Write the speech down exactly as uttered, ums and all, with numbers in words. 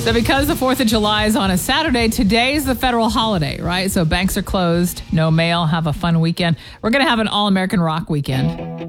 So because the fourth of July is on a Saturday, today's the federal holiday, right? So banks are closed, no mail, have a fun weekend. We're going to have an all-American rock weekend.